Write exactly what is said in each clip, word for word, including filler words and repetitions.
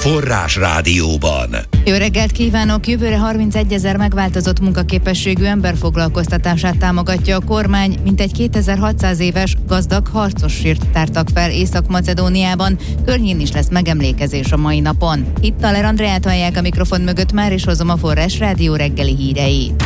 Forrás Rádióban. Jó reggelt kívánok! Jövőre harmincegyezer megváltozott munkaképességű ember foglalkoztatását támogatja a kormány, mintegy kétezer-hatszáz éves gazdag harcos sírt tártak fel Észak-Macedóniában. Környén is lesz megemlékezés a mai napon. Itt Taler Andreát hallják a mikrofon mögött, már is hozom a Forrás Rádió reggeli híreit.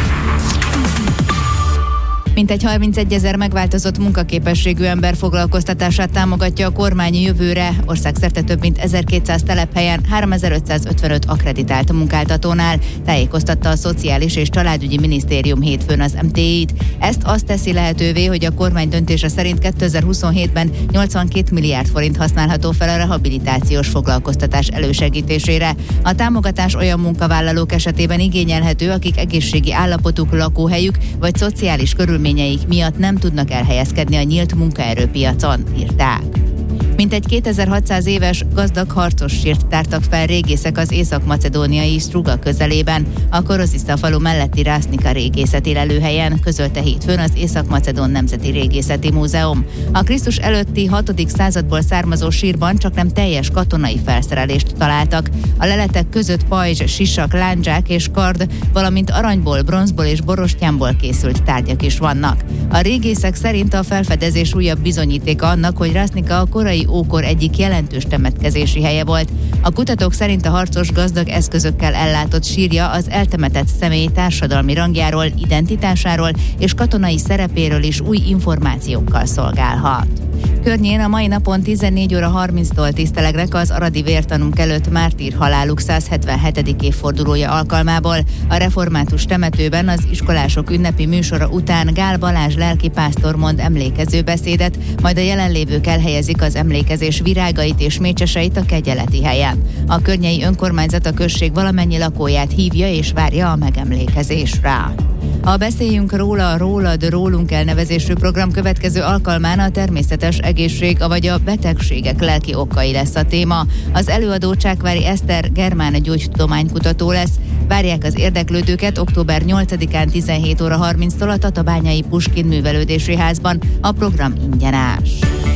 Mintegy harmincegyezer megváltozott munkaképességű ember foglalkoztatását támogatja a kormány jövőre. Országszerte több mint ezerkétszáz telephelyen, háromezer-ötszázötvenöt akkreditált munkáltatónál, tájékoztatta a Szociális és Családügyi Minisztérium hétfőn az em té í-t. Ezt azt teszi lehetővé, hogy a kormány döntése szerint kétezer-huszonhétben nyolcvankét milliárd forint használható fel a rehabilitációs foglalkoztatás elősegítésére. A támogatás olyan munkavállalók esetében igényelhető, akik egészségi állapotuk, lakóhelyük vagy szociális körülmények miatt nem tudnak elhelyezkedni a nyílt munkaerőpiacon, írták. Mintegy kétezer-hatszáz éves gazdag harcos sírt tártak fel régészek az észak-macedóniai Struga közelében, a Koroziszta falu melletti Rásznika régészeti lelőhelyen, közölte hétfőn az Észak-Macedón Nemzeti Régészeti Múzeum. A Krisztus előtti hatodik századból származó sírban csaknem teljes katonai felszerelést találtak. A leletek között pajzs, sisak, lándzsák és kard, valamint aranyból, bronzból és borostyánból készült tárgyak is vannak. A régészek szerint a felfedezés újabb bizonyítéka annak, hogy Rásznika a korai ókor egyik jelentős temetkezési helye volt. A kutatók szerint a harcos gazdag eszközökkel ellátott sírja az eltemetett személy társadalmi rangjáról, identitásáról és katonai szerepéről is új információkkal szolgálhat. Környén a mai napon tizennégy óra harminctól tisztelegnek az aradi vértanúk előtt mártír haláluk száz hetvenhetedik évfordulója alkalmából. A református temetőben az iskolások ünnepi műsora után Gál Balázs lelkipásztor mond emlékező beszédet, majd a jelenlévők elhelyezik az emlékezés virágait és mécseseit a kegyeleti helyen. A környei önkormányzat a község valamennyi lakóját hívja és várja a megemlékezésre. A Beszéljünk róla, rólad, rólunk elnevezésű program következő alkalmán a természetes egészség, vagy a betegségek lelki okai lesz a téma. Az előadó Csákvári Eszter germán gyógytudománykutató lesz. Várják az érdeklődőket október nyolcadikán tizenhét óra harminctól a Tatabányai Puskin Művelődési Házban. A program ingyenes.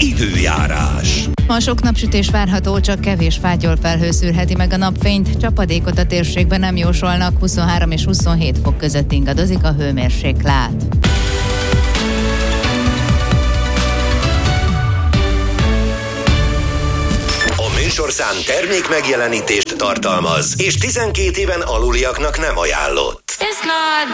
Időjárás. Ma sok napsütés várható, csak kevés fátyol felhő szűrheti meg a napfényt. Csapadékot a térségben nem jósolnak, huszonhárom és huszonhét fok között ingadozik a hőmérséklet. A műsorszám termék megjelenítést tartalmaz, és tizenkét éven aluliaknak nem ajánlott.